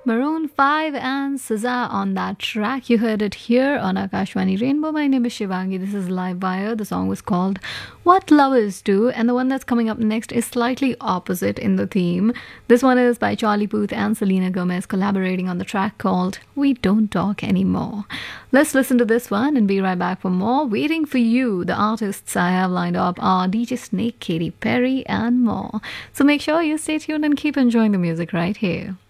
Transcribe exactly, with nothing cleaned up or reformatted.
Maroon five and S Z A on that track. You heard it here on Akashwani Rainbow. My name is Shivangi. This is Live Wire. The song was called What Lovers Do, and the one that's coming up next is slightly opposite in the theme. This one is by Charlie Puth and Selena Gomez collaborating on the track called We Don't Talk Anymore. Let's listen to this one and be right back for more. Waiting for you. The artists I have lined up are D J Snake, Katy Perry, and more. So make sure you stay tuned and keep enjoying the music right here.